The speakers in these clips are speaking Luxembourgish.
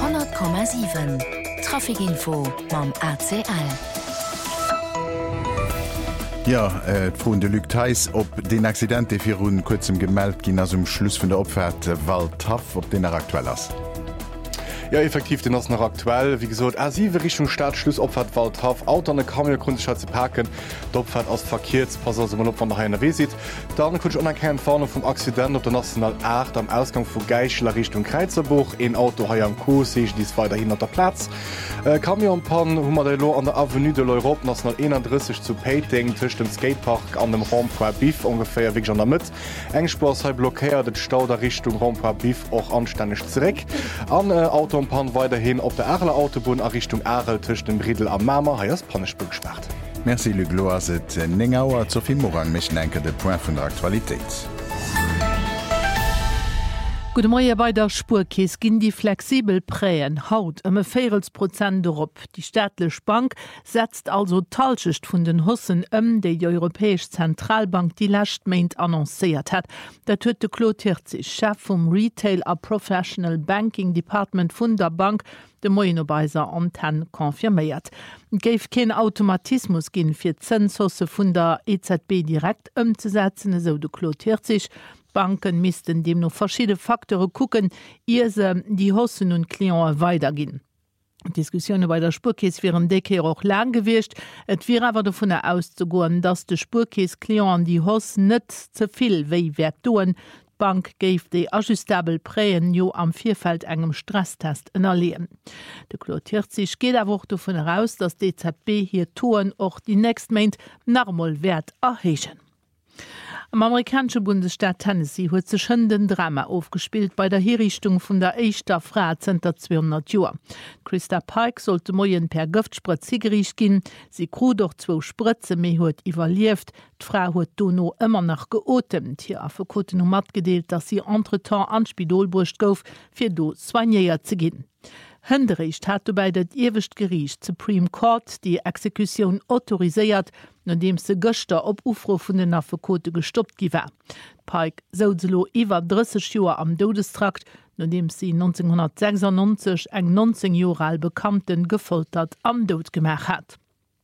100,7 Trafikinfo mam ACL. Ja, vun de Luc Theis op den Accidente fir hun kurzem gemeldt ginn ass Schluss vun der Opfährt Waldtaff op den aktuell ass. Ja, effektiv den ass noch aktuell wie gesot asive Richtung Startschluss opfahrt Waldtaff Auto an Kamio Grundschatz ze parken dopfährt aus Verkehrspass op van der HNW sieht dann kunch anerkennen vorne vum Accident op der National 8 am Ausgang vu Geichler Richtung Kreizerbuch en Auto ha am Kurs sech dies weiter hin der Platz Kamio Pan Hummerlo an der Avenue de l'Europe National 31 zu Pating tisch dem Skatepark an dem Raumfahr Bif ungefähr wie an damit Engspor sei blockiert den Stau der Richtung Raumfahr Bif auch anständig zurück an Auto Pan weiterhin op der Erle Autobahn a Richtung Erel tisch dem Riedel am Mamer heiers Pannechburg gesperrt. Merci Le Glo se Nengauer zu viel Morang mechen enke de Point vun der Aktualität. Gute Morgen bei der Spurkees ginn die flexibel Präen haut ëmme 40% op. Die Staatlech Bank setzt also Talschecht vun den Hussen déi die Europäesch Zentralbank die lächt méint annoncéiert hat. Dat huet de Claude Hirzig, Chef vum Retail a Professional Banking Department vun der Bank, de Moinobeiser Anten konfirméiert. Géif ken Automatismus ginn fir Zensosse vun der EZB direkt ëmzusetzen, so de Claude Hirzig. Banken missten dem noch verschiedene Faktoren gucken, ihr se die Hossen und Klienten weitergehen. Diskussionen bei der Spurkäse wären Decke auch lang gewircht. Et wäre aber davon auszugehen, dass die Spurkäse-Klienten die Hossen nicht zu viel Weiwerk tun. Die Bank gave die ajustabel Präen jo am Vierfeld engem Stresstest erleben. Der Claude Hirzig geht aber auch davon heraus, dass die EZB hier tun auch die nächste Monat Normalwert erheben. Am amerikanische Bundesstaat Tennessee huet ze schënden Drama aufgespielt bei der Herrichtung vun der Eichter Fra Center 200 Joer. Christa Pike sollte moien per Gëftspritz gericht ginn, sie kru doch 2 Spritze méi huet iwwerlieft, d'Fra huet dono ëmmer nach geotemt. Hier a verkoten um mat gedeelt, dat sie entretemps an Spidolbrucht gouf, fir do soignéier ze ginn. Hëndericht hat bei dat Ewescht Gericht Supreme Court die Exekution autoriséiert, nachdem se Göster op Ufro vun den Affekote gestoppt giwer. Pike soudelo iwwer 30 Joer am Todestrakt, nachdem sie 1996 eng 19 Jahre Bekannten gefoltert am Tod gemacht hat.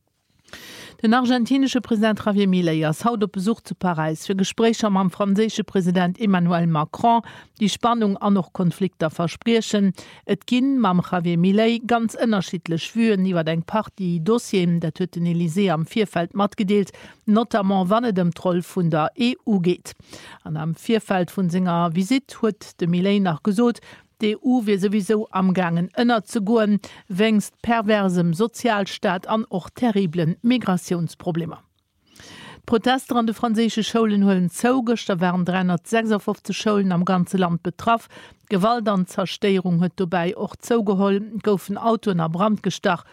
Den argentinische Präsident Javier Milei ist haut op Besuch zu Paris für Gespräche am französischen Präsident Emmanuel Macron, die Spannung an noch Konflikte versprechen. Et ginn mam Javier Milei ganz unterschiedlich Schwüren iwwer eng Party Dossier, der huet den Élysée am Vierfeld matgedeelt, notamment wann et dem Troll vun der EU geht. An am Vierfeld vun senger Visit huet de Milei nach gesot, die EU wie sowieso am Gangen ënner zu goen, wengst perversem Sozialstaat an och terriblen Migrationsprobleme. Protester an de franzésische Schulen hullen zougecht, da wären 356 Schulen am ganze Land betraff. Gewalt an Zersteierung huet dabei och zougeholl, goufen Autoen a Brand gestach,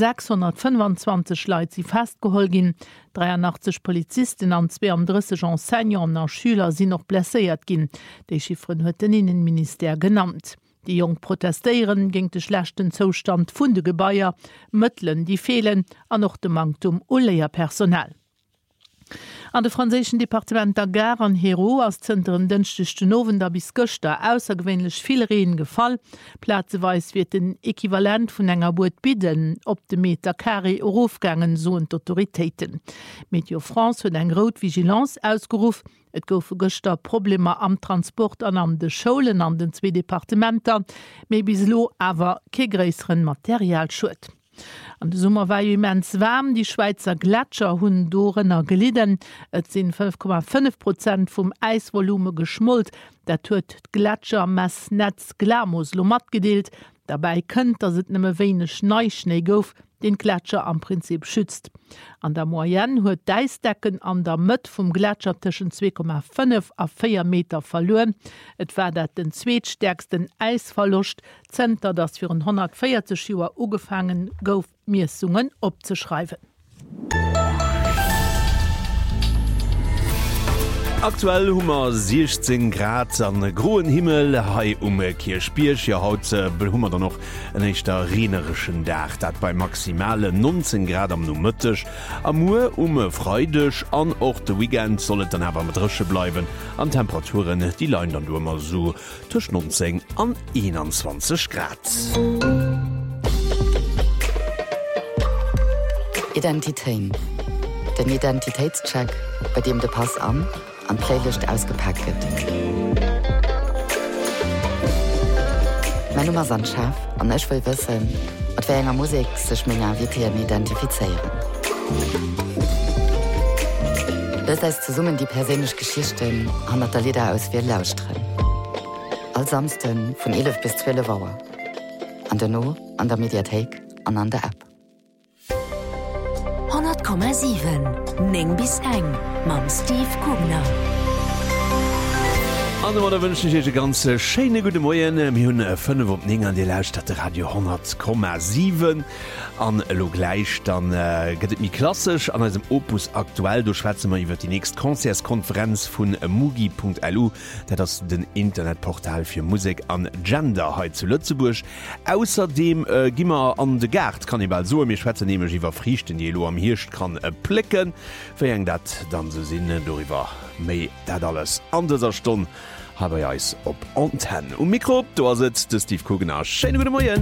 625 Leute sie festgeholt gin, 83 Polizisten an 32 Enseignants an Schüler sind noch blessiert gin. Die Chiffren huet den Innenminister genannt. Die Jung protestieren gegen den schlechten Zustand vun de Gebäier, Mëttlen, die fehlen, an noch dem Mangtum uleier Personal. An de franzésischen Departement der Gare an Hero aus Zentren dënchtchten Nowen da bis Göster aussergewwenlech viel Reen gefall. Plazeweis wird den Äquivalent vun enger Boot bidden, op de Meter Carré Rofgangen so d'Autoritéiten. Meteo France huet eng Rot Vigilance ausgeruf. Et goufe Göster Probleme am Transport an am de Scholen an den 2 Departementer, méi bislo awer ke gréiseren Materialschut. An de Sommer war immens warm, die Schweizer Gletscher hunn Dorener geliden. Et sinn 5,5% vum Eisvolume geschmollt. Dat huet Gletschermessnetz Glamos lo mat gedeelt. Dabei kënnt, dass et nëmme wenigch Neuschnee gouf, den Gletscher am Prinzip schützt. An der Moyenne huet d'Eisdecken an der Mët vum Gletscher tschen 2,5 a 4 Meter verloren. Et war dat den zweetstärksten Eisverlust, Zenter, das für 140 Joer ugefangen gouf, Miesungen opzuschreiben. Aktuell hummer 16 Grad an groen Himmel hai Kirchbiersch ja haut behummer da noch en echtter rinerischen Dach, dat bei maximale 19 Grad am Numëttech, am Mue freudech an och de Weekend sollet dann hawer mat Rësche bleiwen an Temperaturen die lein dann dummer so tuch 19 an 21 Grad. Identitéin. Den Identitätscheck, bei dem de Pass an Playlist ausgepacket. Mein Nummer sind Chef und ich will wissen, mit welcher Musik sich meine Invitierten identifizieren. Das heißt zusammen die persönlichen Geschichten und die Lieder aus wir lauschen. All Samstagen von 11 bis 12 Uhr. An der No, an der Mediathek und an der App. 100,7 Neng bis eng mam Steve Kugner. Da wünschen ich ganz schöne gute Morgen. Wir haben 5 auf 9 an die Lautstärke Radio 100,7 an lo gleich dann geht es mir klassisch an unserem Opus aktuell. Da schwätzen wir über die nächste Konzertkonferenz von mugi.lu, das ist das Internetportal für Musik an Gender heute zu Lützeburg. Außerdem gehen wir an den Gart, kann ich bald so, wir schwätzen nämlich über Früchte, die lo am Hirsch kann blicken. Für das dann so Sinn darüber. Mehr das alles an dieser Stunde. Habe ich op Antenne. Mikro, da sitzt Steve Kugner. Schönen guten Morgen.